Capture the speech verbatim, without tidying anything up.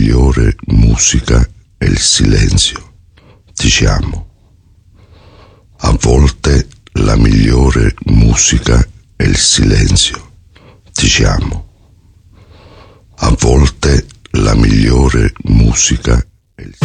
migliore musica è il silenzio. Diciamo. A volte la migliore musica è il silenzio. Diciamo. A volte la migliore musica è il silenzio.